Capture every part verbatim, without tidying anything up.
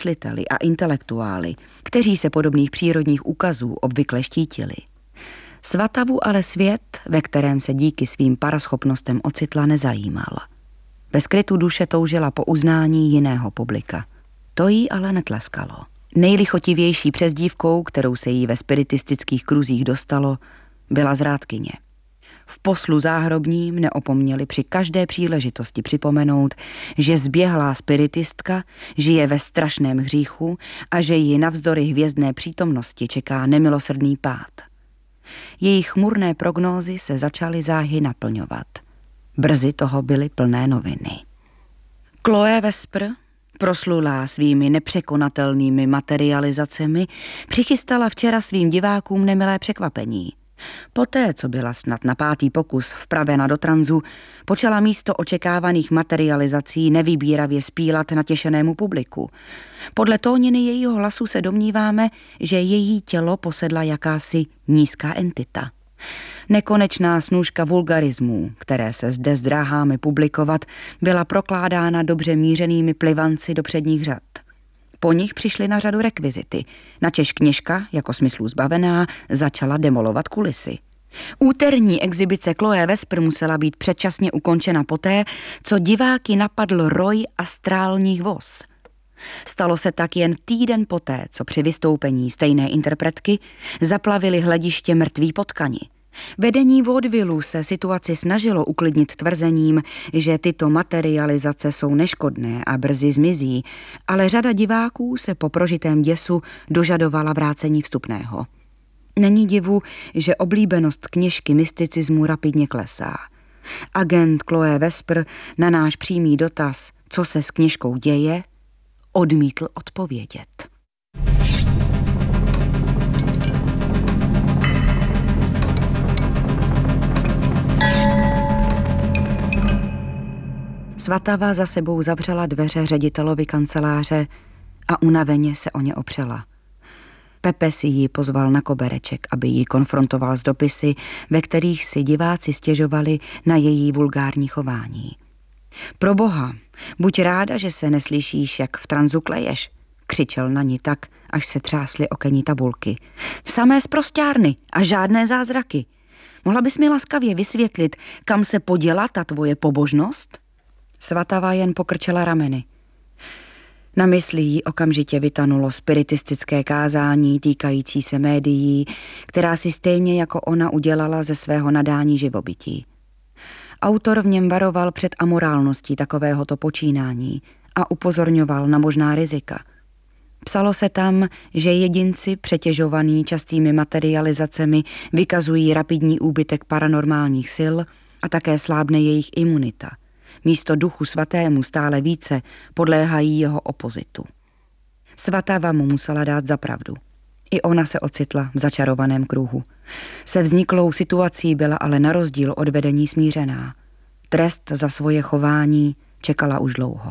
mysliteli a intelektuály, kteří se podobných přírodních úkazů obvykle štítili. Svatavu ale svět, ve kterém se díky svým paraschopnostem ocitla, nezajímal. Ve skrytu duše toužila po uznání jiného publika. To jí ale netleskalo. Nejlichotivější přezdívkou, kterou se jí ve spiritistických kruzích dostalo, byla zrádkyně. V poslu záhrobním neopomněli při každé příležitosti připomenout, že zběhlá spiritistka žije ve strašném hříchu a že ji navzdory hvězdné přítomnosti čeká nemilosrdný pád. Jejich chmurné prognózy se začaly záhy naplňovat. Brzy toho byly plné noviny. Chloé Vespr, proslulá svými nepřekonatelnými materializacemi, přichystala včera svým divákům nemilé překvapení. Poté, co byla snad na pátý pokus vpravena do tranzu, počala místo očekávaných materializací nevybíravě spílat natěšenému publiku. Podle tóniny jejího hlasu se domníváme, že její tělo posedla jakási nízká entita. Nekonečná snůška vulgarismů, které se zde zdráháme publikovat, byla prokládána dobře mířenými plivanci do předních řad. Po nich přišly na řadu rekvizity, načež kněžka, jako smyslu zbavená, začala demolovat kulisy. Úterní exibice Chloé Vespr musela být předčasně ukončena poté, co diváky napadl roj astrálních vos. Stalo se tak jen týden poté, co při vystoupení stejné interpretky zaplavili hlediště mrtví potkani. Vedení vaudevillu se situaci snažilo uklidnit tvrzením, že tyto materializace jsou neškodné a brzy zmizí, ale řada diváků se po prožitém děsu dožadovala vrácení vstupného. Není divu, že oblíbenost kněžky mysticismu rapidně klesá. Agent Chloé Vespr na náš přímý dotaz, co se s kněžkou děje, odmítl odpovědět. Svatava za sebou zavřela dveře ředitelovi kanceláře a unaveně se o ně opřela. Pepe si ji pozval na kobereček, aby ji konfrontoval s dopisy, ve kterých si diváci stěžovali na její vulgární chování. Proboha, buď ráda, že se neslyšíš, jak v tranzu kleješ, křičel na ní tak, až se třásly okenní tabulky. Samé sprosťárny a žádné zázraky. Mohla bys mi laskavě vysvětlit, kam se poděla ta tvoje pobožnost? Svatava jen pokrčela rameny. Na mysli jí okamžitě vytanulo spiritistické kázání týkající se médií, která si stejně jako ona udělala ze svého nadání živobytí. Autor v něm varoval před amorálností takovéhoto počínání a upozorňoval na možná rizika. Psalo se tam, že jedinci přetěžovaní častými materializacemi vykazují rapidní úbytek paranormálních sil a také slábne jejich imunita. Místo duchu svatému stále více podléhají jeho opozitu. Svatava mu musela dát za pravdu. I ona se ocitla v začarovaném kruhu. Se vzniklou situací byla ale na rozdíl od vedení smířená. Trest za svoje chování čekala už dlouho.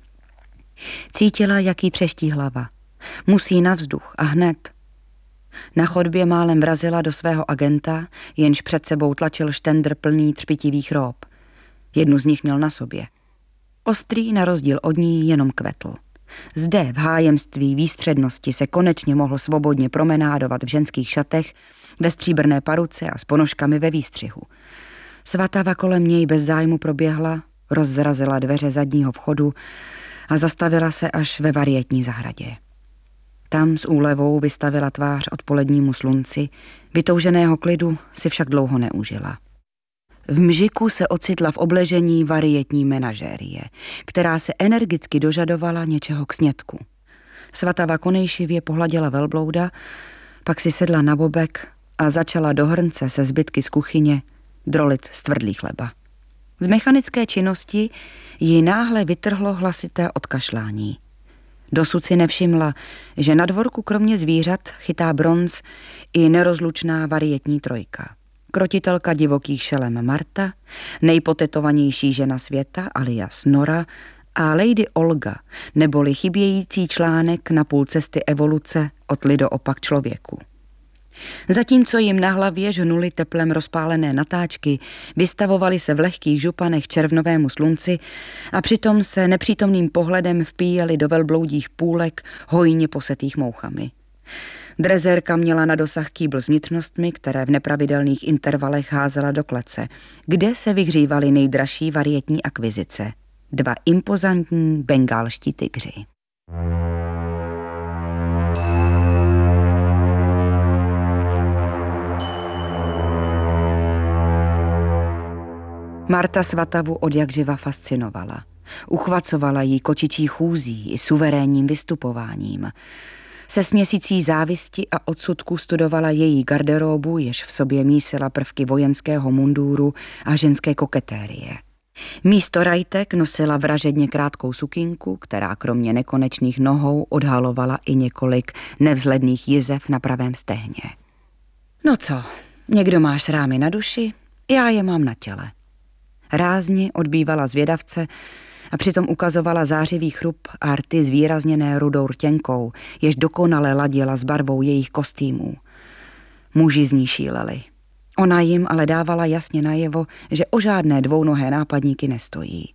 Cítila, jak jí třeští hlava. Musí na vzduch a hned. Na chodbě málem vrazila do svého agenta, jenž před sebou tlačil štendr plný třpitivých rób. Jednu z nich měl na sobě. Ostrý na rozdíl od ní jenom kvetl. Zde v hájemství výstřednosti se konečně mohl svobodně promenádovat v ženských šatech, ve stříbrné paruce a s ponožkami ve výstřihu. Svatava kolem něj bez zájmu proběhla, rozzrazila dveře zadního vchodu a zastavila se až ve varietní zahradě. Tam s úlevou vystavila tvář odpolednímu slunci, vytouženého klidu si však dlouho neužila. V mžiku se ocitla v obležení varietní menažérie, která se energicky dožadovala něčeho k snědku. Svatava konejšivě pohladila velblouda, pak si sedla na bobek a začala do hrnce se zbytky z kuchyně drolit stvrdlý chleba. Z mechanické činnosti ji náhle vytrhlo hlasité odkašlání. Dosud si nevšimla, že na dvorku kromě zvířat chytá bronz i nerozlučná varietní trojka. Krotitelka divokých šelem Marta, nejpotetovanější žena světa alias Nora a Lady Olga, neboli chybějící článek na půl cesty evoluce od lidopak člověku. Zatímco jim na hlavě žhnuli teplem rozpálené natáčky, vystavovali se v lehkých županech červnovému slunci a přitom se nepřítomným pohledem vpíjeli do velbloudích půlek hojně posetých mouchami. Drezérka měla na dosah kýbl s vnitřnostmi, které v nepravidelných intervalech házela do klece, kde se vyhřívaly nejdražší varietní akvizice. Dva impozantní bengálští tygři. Marta Svatavu odjakživa fascinovala. Uchvacovala jí kočičí chůzí i suverénním vystupováním. Se směsicí závisti a odsudku studovala její garderobu, jež v sobě mísila prvky vojenského mundúru a ženské koketérie. Místo rajtek nosila vražedně krátkou sukínku, která kromě nekonečných nohou odhalovala i několik nevzhledných jizev na pravém stehně. No co, někdo má šrámy na duši, já je mám na těle. Rázně odbývala zvědavce a přitom ukazovala zářivý chrup a rty zvýrazněné rudou rtěnkou, jež dokonale ladila s barvou jejich kostýmů. Muži z ní šíleli. Ona jim ale dávala jasně najevo, že o žádné dvounohé nápadníky nestojí.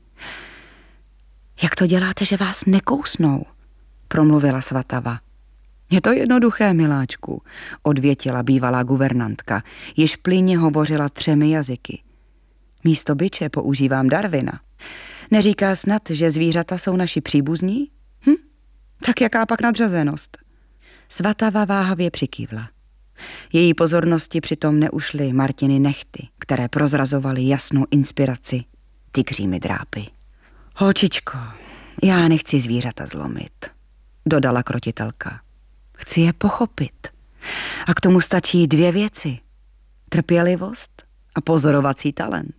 Jak to děláte, že vás nekousnou? Promluvila Svatava. Je to jednoduché, miláčku, odvětila bývalá guvernantka, jež plynně hovořila třemi jazyky. Místo biče používám Darwina. Neříká snad, že zvířata jsou naši příbuzní? Hm? Tak jaká pak nadřazenost? Svatava váhavě přikývla. Její pozornosti přitom neušly Martiny nehty, které prozrazovaly jasnou inspiraci tygřími drápy. Holčičko, já nechci zvířata zlomit, dodala krotitelka. Chci je pochopit. A k tomu stačí dvě věci. Trpělivost a pozorovací talent.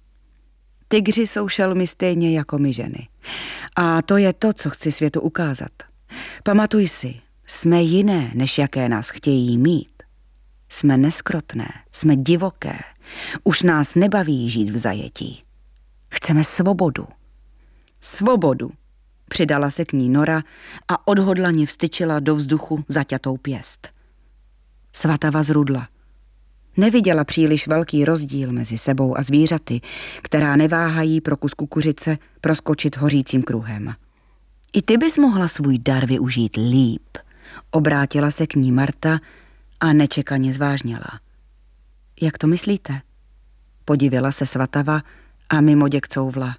Tygři jsou šelmy stejně jako my ženy. A to je to, co chci světu ukázat. Pamatuj si, jsme jiné, než jaké nás chtějí mít. Jsme neskrotné, jsme divoké. Už nás nebaví žít v zajetí. Chceme svobodu. Svobodu, přidala se k ní Nora a odhodlaně vstyčila do vzduchu zaťatou pěst. Svatava zrudla. Neviděla příliš velký rozdíl mezi sebou a zvířaty, která neváhají pro kus kukuřice proskočit hořícím kruhem. I ty bys mohla svůj dar využít líp, obrátila se k ní Marta a nečekaně zvážněla. Jak to myslíte? Podivila se Svatava a mimoděk couvla.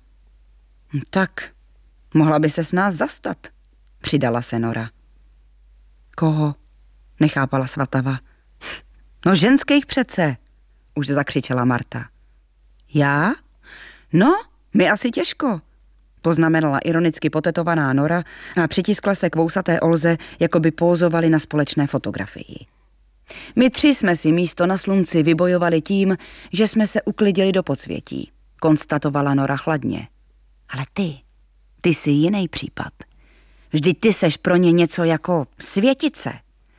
Tak, mohla by se s nás zastat, přidala se Nora. Koho? Nechápala Svatava. No ženských přece, už zakřičela Marta. Já? No, my asi těžko, poznamenala ironicky potetovaná Nora a přitiskla se k vousaté Olze, jako by pózovali na společné fotografii. My tři jsme si místo na slunci vybojovali tím, že jsme se uklidili do podsvětí, konstatovala Nora chladně. Ale ty, ty jsi jiný případ. Vždyť ty seš pro ně něco jako světice.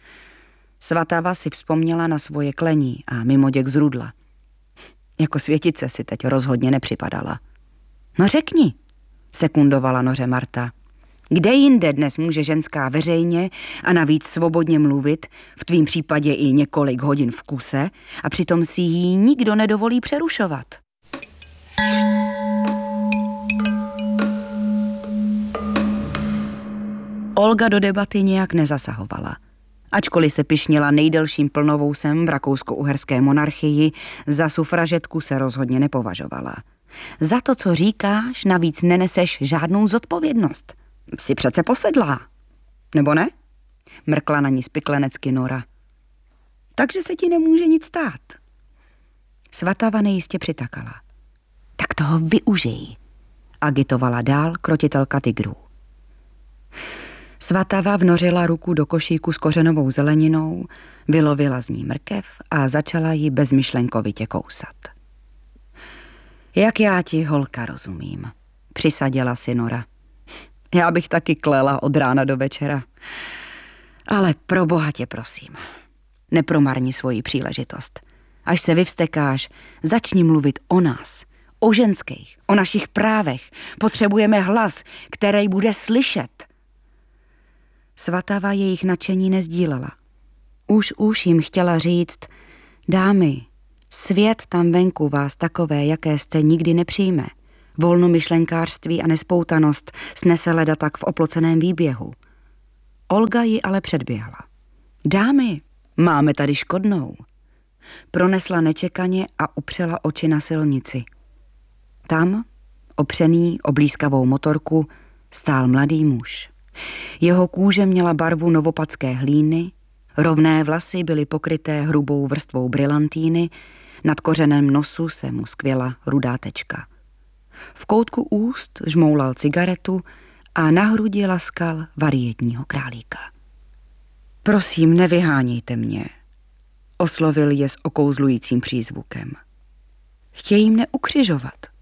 Svatava si vzpomněla na svoje klení a mimoděk zrudla. Jako světice si teď rozhodně nepřipadala. No řekni, sekundovala Noře Marta. Kde jinde dnes může ženská veřejně a navíc svobodně mluvit, v tvým případě i několik hodin v kuse, a přitom si jí nikdo nedovolí přerušovat? Olga do debaty nějak nezasahovala. Ačkoliv se pyšnila nejdelším plnovousem v rakousko-uherské monarchii, za sufražetku se rozhodně nepovažovala. Za to, co říkáš, navíc neneseš žádnou zodpovědnost. Jsi přece posedlá. Nebo ne? Mrkla na ní spiklenecky Nora. Takže se ti nemůže nic stát. Svatava nejistě přitakala. Tak toho využij, agitovala dál krotitelka tygrů. Svatava vnořila ruku do košíku s kořenovou zeleninou, vylovila z ní mrkev a začala ji bezmyšlenkovitě kousat. Jak já ti, holka, rozumím, přisadila si Nora. Já bych taky klela od rána do večera. Ale pro boha tě prosím, nepromarni svoji příležitost. Až se vyvstekáš, začni mluvit o nás, o ženských, o našich právech. Potřebujeme hlas, který bude slyšet. Svatava jejich nadšení nezdílela. Už už jim chtěla říct, dámy, svět tam venku vás takové, jaké jste, nikdy nepřijme. Volnomyšlenkářství a nespoutanost snese leda tak v oploceném výběhu. Olga ji ale předběhla. Dámy, máme tady škodnou. Pronesla nečekaně a upřela oči na silnici. Tam, opřený o blízkavou motorku, stál mladý muž. Jeho kůže měla barvu novopadské hlíny, rovné vlasy byly pokryté hrubou vrstvou brilantýny, nad kořenem nosu se mu skvěla rudá tečka. V koutku úst žmoulal cigaretu a na hrudi laskal varietního králíka. Prosím, nevyhánějte mě, oslovil je s okouzlujícím přízvukem. Chtějí mne ukřižovat.